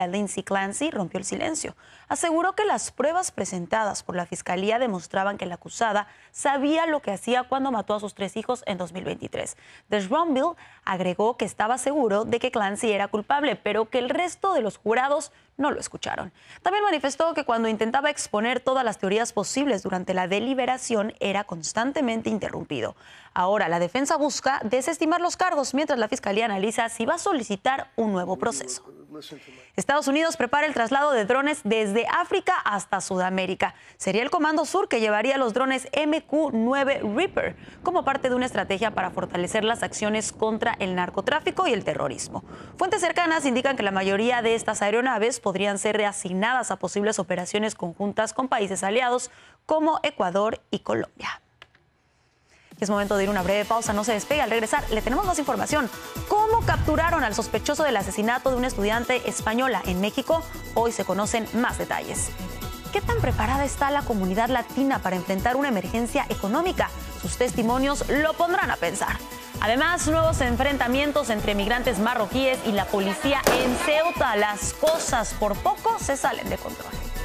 Lindsay Clancy rompió el silencio. Aseguró que las pruebas presentadas por la fiscalía demostraban que la acusada sabía lo que hacía cuando mató a sus 3 hijos en 2023. Deschambault agregó que estaba seguro de que Clancy era culpable, pero que el resto de los jurados no lo escucharon. También manifestó que cuando intentaba exponer todas las teorías posibles durante la deliberación era constantemente interrumpido. Ahora la defensa busca desestimar los cargos mientras la fiscalía analiza si va a solicitar un nuevo proceso. Estados Unidos prepara el traslado de drones desde África hasta Sudamérica. Sería el Comando Sur que llevaría los drones MQ-9 Reaper como parte de una estrategia para fortalecer las acciones contra el narcotráfico y el terrorismo. Fuentes cercanas indican que la mayoría de estas aeronaves podrían ser reasignadas a posibles operaciones conjuntas con países aliados como Ecuador y Colombia. Es momento de ir a una breve pausa, no se despegue. Al regresar le tenemos más información. ¿Cómo capturaron al sospechoso del asesinato de una estudiante española en México? Hoy se conocen más detalles. ¿Qué tan preparada está la comunidad latina para enfrentar una emergencia económica? Sus testimonios lo pondrán a pensar. Además, nuevos enfrentamientos entre migrantes marroquíes y la policía en Ceuta. Las cosas por poco se salen de control.